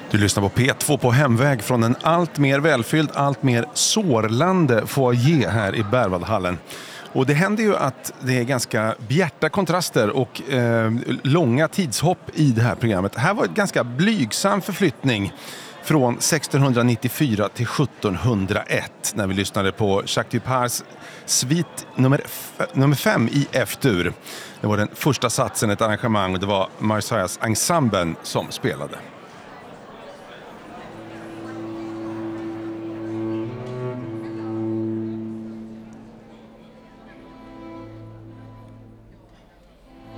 Du lyssnar på P2 på hemväg från en allt mer välfylld, allt mer sårlande foyer här i Berwaldhallen. Och det händer ju att det är ganska bjärta kontraster och långa tidshopp i det här programmet. Här var ett ganska blygsam förflyttning från 1694 till 1701 när vi lyssnade på Jacques Duparts svit nummer 5 i F-dur. Det var den första satsen, ett arrangemang, och det var Marseilles Ensemble som spelade.